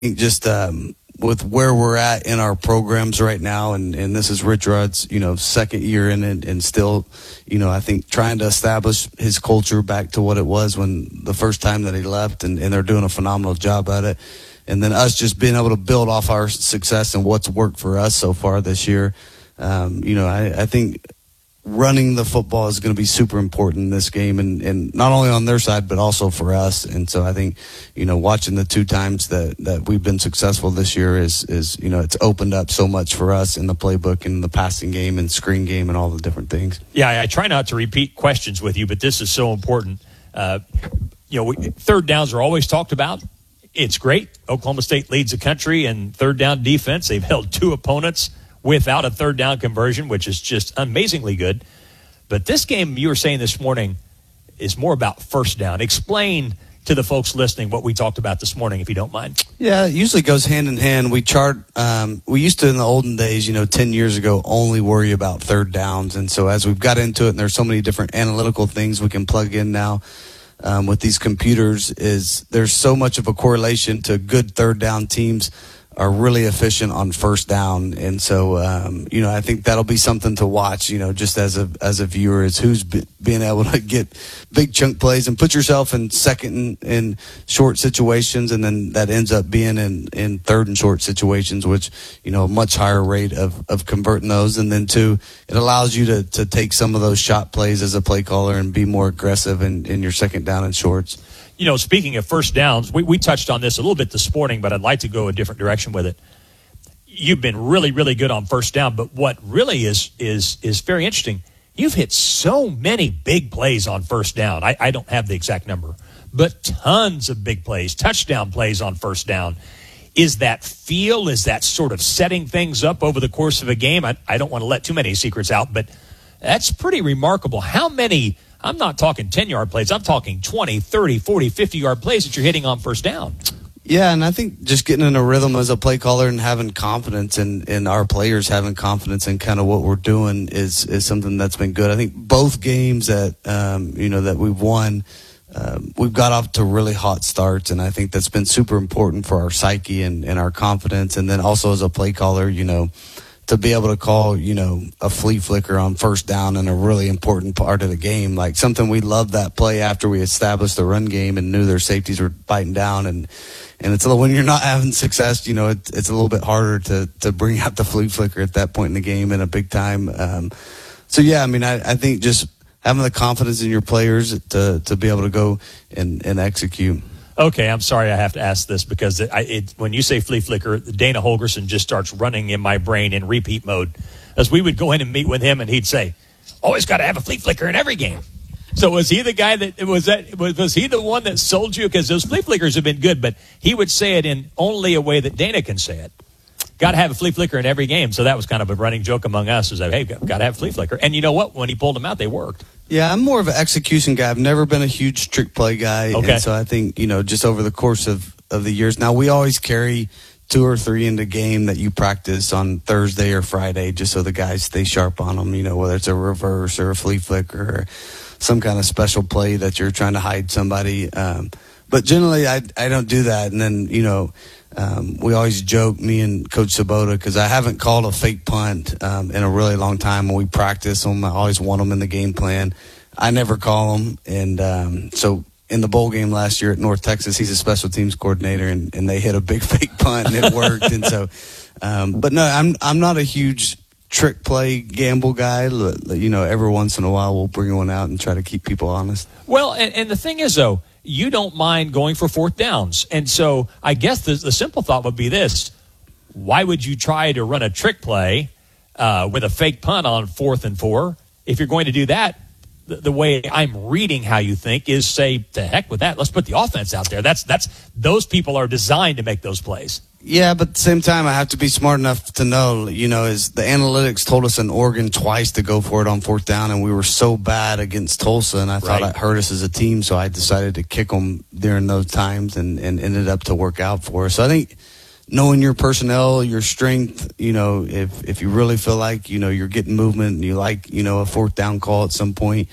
just with where we're at in our programs right now, and this is Rich Rudd's, second year in it, and still, I think trying to establish his culture back to what it was when the first time that he left, and they're doing a phenomenal job at it. And then us just being able to build off our success and what's worked for us so far this year. I think running the football is going to be super important in this game, and not only on their side, but also for us. And so I think, watching the 2 times that we've been successful this year is it's opened up so much for us in the playbook and the passing game and screen game and all the different things. Yeah, I try not to repeat questions with you, but this is so important. Third downs are always talked about. It's great. Oklahoma State leads the country in third down defense. They've held 2 opponents without a third down conversion, which is just amazingly good. But this game, you were saying this morning, is more about first down. Explain to the folks listening what we talked about this morning, if you don't mind. Yeah, it usually goes hand in hand. We used to, in the olden days, 10 years ago, only worry about third downs. And so as we've got into it, and there's so many different analytical things we can plug in now with these computers, there's so much of a correlation to good third down teams are really efficient on first down. And so, I think that'll be something to watch, just as a viewer, is who's being able to get big chunk plays and put yourself in second in short situations. And then that ends up being in third and short situations, which, a much higher rate of converting those. And then 2, it allows you to take some of those shot plays as a play caller and be more aggressive in your second down and shorts. Speaking of first downs, we touched on this a little bit this morning, but I'd like to go a different direction with it. You've been really, really good on first down, but what really is very interesting, you've hit so many big plays on first down. I don't have the exact number, but tons of big plays, touchdown plays on first down. Is that feel? Is that sort of setting things up over the course of a game? I don't want to let too many secrets out, but that's pretty remarkable. How many... I'm not talking 10-yard plays. I'm talking 20, 30, 40, 50-yard plays that you're hitting on first down. Yeah, and I think just getting in a rhythm as a play caller and having confidence in our players having confidence in kind of what we're doing is something that's been good. I think both games that that we've won, we've got off to really hot starts, and I think that's been super important for our psyche and our confidence. And then also as a play caller, to be able to call, a flea flicker on first down in a really important part of the game. Like something we loved that play after we established the run game and knew their safeties were biting down. And it's a little, when you're not having success, it's a little bit harder to bring out the flea flicker at that point in the game in a big time. I think just having the confidence in your players to be able to go and execute. Okay, I'm sorry I have to ask this because when you say flea flicker, Dana Holgerson just starts running in my brain in repeat mode. As we would go in and meet with him, and he'd say, always got to have a flea flicker in every game. So was he the guy was he the one that sold you? Because those flea flickers have been good, but he would say it in only a way that Dana can say it. Got to have a flea flicker in every game. So that was kind of a running joke among us, is that, hey, got to have a flea flicker. And you know what? When he pulled them out, they worked. Yeah, I'm more of an execution guy. I've never been a huge trick play guy. Okay. And so I think, just over the course of the years. Now, we always carry 2 or 3 in the game that you practice on Thursday or Friday just so the guys stay sharp on them, whether it's a reverse or a flea flicker or some kind of special play that you're trying to hide somebody. But generally, I don't do that. And then, we always joke, me and Coach Sabota, because I haven't called a fake punt in a really long time. When we practice them, I always want them in the game plan. I never call them. And so in the bowl game last year at North Texas, he's a special teams coordinator, and they hit a big fake punt, and it worked. And so, but no, I'm not a huge trick play gamble guy. Every once in a while we'll bring one out and try to keep people honest. Well, and the thing is, though, you don't mind going for fourth downs. And so I guess the simple thought would be this. Why would you try to run a trick play with a fake punt on 4th and 4? If you're going to do that, the way I'm reading how you think is say, to heck with that. Let's put the offense out there. That's those people are designed to make those plays. Yeah, but at the same time, I have to be smart enough to know, is the analytics told us in Oregon twice to go for it on 4th down, and we were so bad against Tulsa, and I thought it hurt us as a team, so I decided to kick them during those times and ended up to work out for us. So I think knowing your personnel, your strength, if you really feel like, you're getting movement and you like, a 4th down call at some point,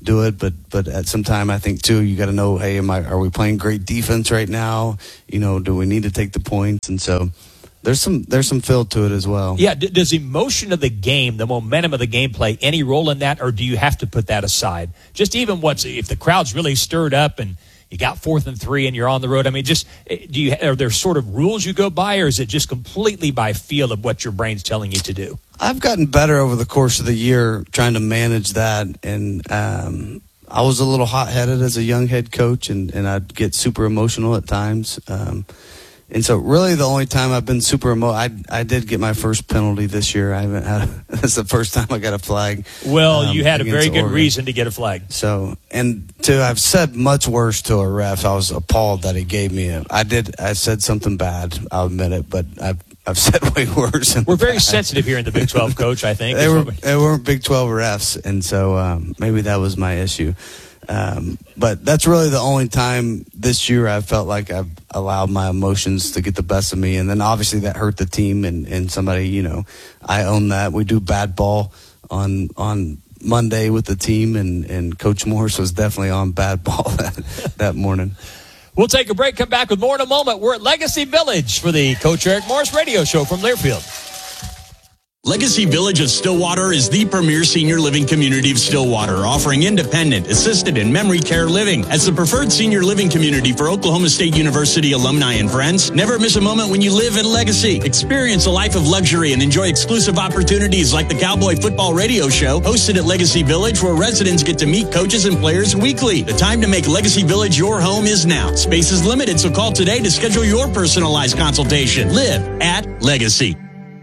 do it. But at some time, I think too, you got to know, hey, are we playing great defense right now? Do we need to take the points? And so there's some feel to it as well. Yeah. Does emotion of the game, the momentum of the game, play any role in that, or do you have to put that aside? Just even if the crowd's really stirred up and you got 4th and 3 and you're on the road. I mean, are there sort of rules you go by, or is it just completely by feel of what your brain's telling you to do? I've gotten better over the course of the year trying to manage that. And I was a little hot-headed as a young head coach, and I'd get super emotional at times. And so really the only time I've been super emotional, I did get my first penalty this year. That's the first time I got a flag. Well, you had a very good Oregon. reason to get a flag. So, I've said much worse to a ref. I was appalled that he gave me I said something bad, I'll admit it, but I've said way worse. We're very sensitive here in the Big 12, Coach, I think. They weren't Big 12 refs, and so maybe that was my issue. But that's really the only time this year I felt like I've allowed my emotions to get the best of me. And then obviously that hurt the team and somebody, I own that. We do bad ball on Monday with the team, and Coach Morris was definitely on bad ball that morning. We'll take a break, come back with more in a moment. We're at Legacy Village for the Coach Eric Morris radio show from Learfield. Legacy Village of Stillwater is the premier senior living community of Stillwater, offering independent, assisted, and memory care living. As the preferred senior living community for Oklahoma State University alumni and friends, never miss a moment when you live at Legacy. Experience a life of luxury and enjoy exclusive opportunities like the Cowboy Football Radio Show, hosted at Legacy Village, where residents get to meet coaches and players weekly. The time to make Legacy Village your home is now. Space is limited, so call today to schedule your personalized consultation. Live at Legacy.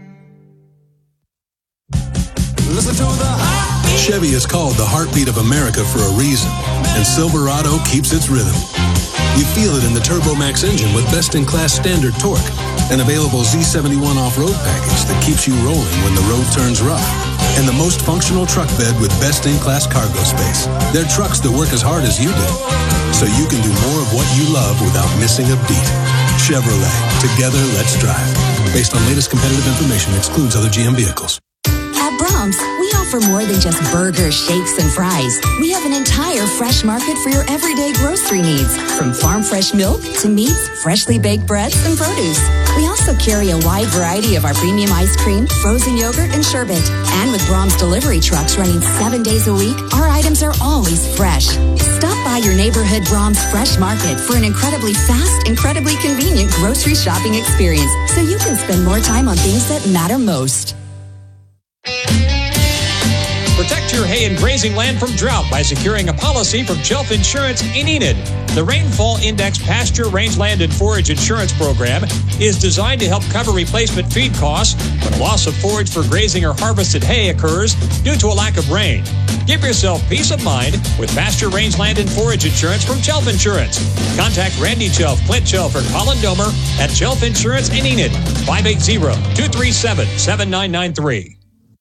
Chevy is called the heartbeat of America for a reason, and Silverado keeps its rhythm. You feel it in the Turbo Max engine with best-in-class standard torque, an available Z71 off-road package that keeps you rolling when the road turns rough, and the most functional truck bed with best-in-class cargo space. They're trucks that work as hard as you do, so you can do more of what you love without missing a beat. Chevrolet, together let's drive. Based on latest competitive information, excludes other GM vehicles. Brahms, we offer more than just burgers, shakes, and fries. We have an entire fresh market for your everyday grocery needs, from farm fresh milk to meats, freshly baked breads, and produce. We also carry a wide variety of our premium ice cream, frozen yogurt, and sherbet. And with Brahms delivery trucks running 7 days a week, our items are always fresh. Stop by your neighborhood Brahms Fresh Market for an incredibly fast, incredibly convenient grocery shopping experience, so you can spend more time on things that matter most. Protect your hay and grazing land from drought by securing a policy from Shelf Insurance in Enid. The Rainfall Index Pasture, Rangeland, and Forage Insurance Program is designed to help cover replacement feed costs when a loss of forage for grazing or harvested hay occurs due to a lack of rain. Give yourself peace of mind with Pasture, Rangeland, and Forage Insurance from Shelf Insurance. Contact Randy Shelf, Clint Shelf, or Colin Domer at Shelf Insurance in Enid, 580-237-7993.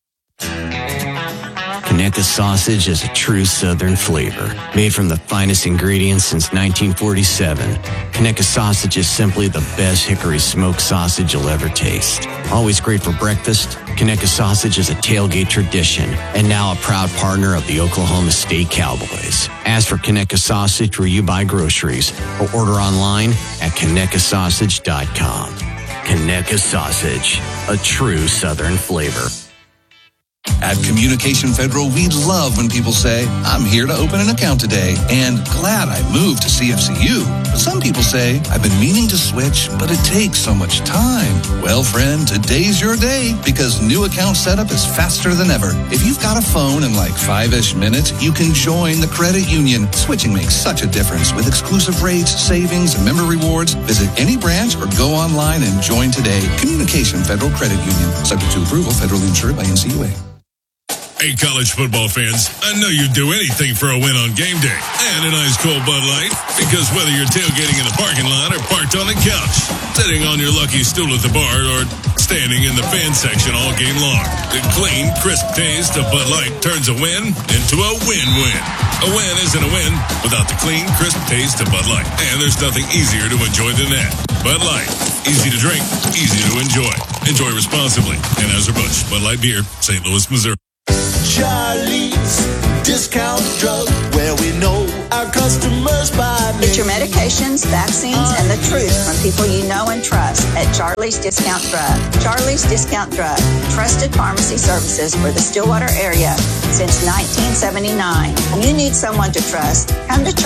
Conecuh sausage is a true Southern flavor. Made from the finest ingredients since 1947, Conecuh sausage is simply the best hickory smoked sausage you'll ever taste. Always great for breakfast, Conecuh sausage is a tailgate tradition and now a proud partner of the Oklahoma State Cowboys. Ask for Conecuh sausage where you buy groceries or order online at ConecuhSausage.com. Conecuh sausage, a true Southern flavor. At Communication Federal, we love when people say, I'm here to open an account today, and glad I moved to CFCU. But some people say, I've been meaning to switch, but it takes so much time. Well, friend, today's your day, because new account setup is faster than ever. If you've got a phone in like 5-ish minutes, you can join the credit union. Switching makes such a difference with exclusive rates, savings, and member rewards. Visit any branch or go online and join today. Communication Federal Credit Union. Subject to approval, federally insured by NCUA. Hey, college football fans, I know you'd do anything for a win on game day and an ice cold Bud Light, because whether you're tailgating in the parking lot or parked on the couch, sitting on your lucky stool at the bar, or standing in the fan section all game long, the clean, crisp taste of Bud Light turns a win into a win-win. A win isn't a win without the clean, crisp taste of Bud Light, and there's nothing easier to enjoy than that. Bud Light, easy to drink, easy to enjoy. Enjoy responsibly. Anheuser-Busch, Bud Light Beer, St. Louis, Missouri. Charlie's Discount Drug we know our customers by name. Get your medications, vaccines, and the truth from people you know and trust at Charlie's Discount Drug. Charlie's Discount Drug, trusted pharmacy services for the Stillwater area since 1979. You need someone to trust. Come to